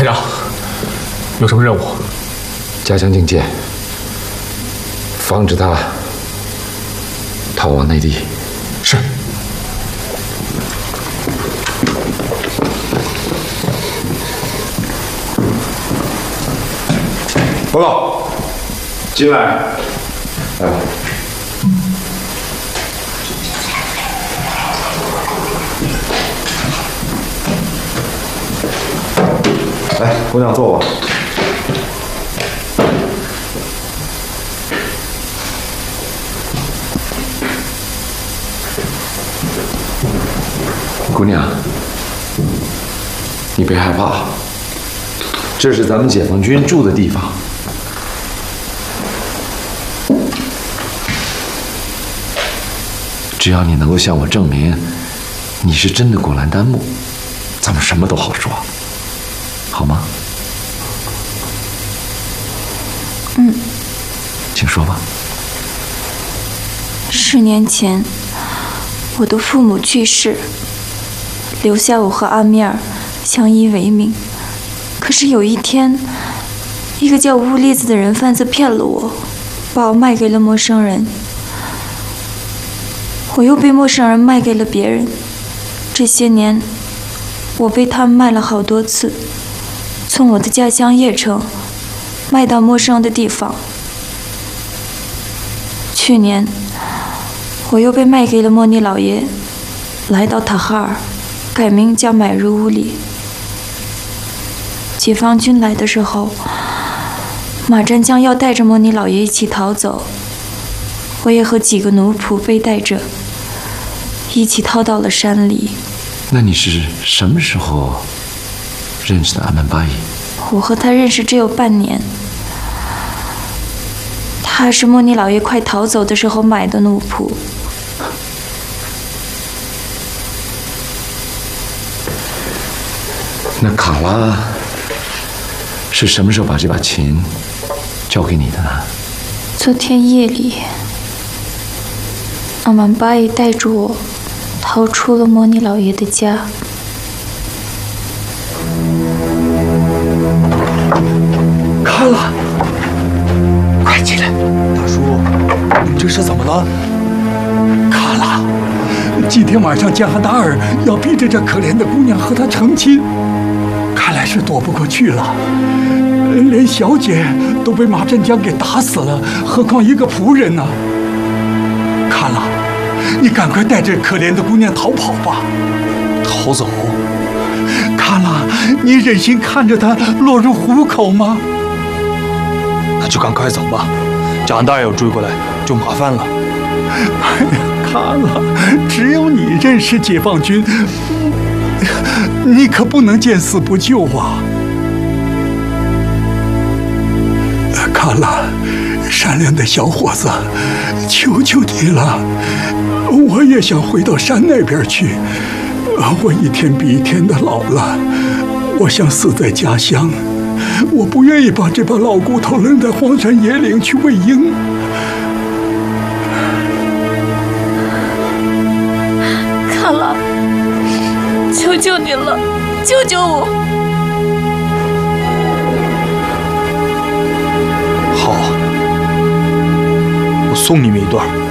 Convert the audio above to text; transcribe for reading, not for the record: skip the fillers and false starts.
团长，有什么任务？ 加强警戒，防止他逃往内地。 是。 报告，进来。来。来，姑娘坐吧。姑娘，你别害怕，这是咱们解放军住的地方。只要你能够向我证明你是真的果兰丹木，咱们什么都好说，好吗？请说吧。 10年前，我的父母去世，留下我和阿米尔相依为命。可是有一天，一个叫乌栗子的人贩子骗了我，把我卖给了陌生人。我又被陌生人卖给了别人。这些年，我被他们卖了好多次，从我的家乡叶城卖到陌生的地方。去年，我又被卖给了莫尼老爷，来到塔哈尔，改名叫买入乌里。解放军来的时候，马占江要带着莫尼老爷一起逃走，我也和几个奴仆被带着一起逃到了山里。 那你是什么时候认识的阿曼巴依？ 我和他认识只有半年。他是莫尼老爷快逃走的时候买的奴仆。 那卡拉是什么时候把这把琴交给你的呢？ 昨天夜里，阿曼巴依带着我逃出了莫尼老爷的家。 卡拉，快起来！大叔，你这是怎么了？卡拉，今天晚上加哈达尔要逼着这可怜的姑娘和他成亲，看来是躲不过去了。连小姐都被马占江给打死了，何况一个仆人呢？卡拉，你赶快带着可怜的姑娘逃跑吧！逃走？卡拉，你忍心看着她落入虎口吗？那就赶快走吧，加拿大要追过来就麻烦了。哎呀，卡拉，只有你认识解放军，你可不能见死不救啊！卡拉，善良的小伙子，求求你了，我也想回到山那边去。我一天比一天的老了，我想死在家乡，我不愿意把这把老骨头扔在荒山野岭去喂鹰。 卡拉，求求你了，救救我！ 好，我送你们一段。